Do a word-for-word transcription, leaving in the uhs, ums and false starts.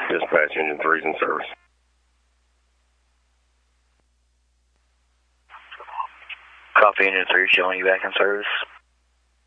Dispatch engine three's in service. Copy, engine three showing you back in service.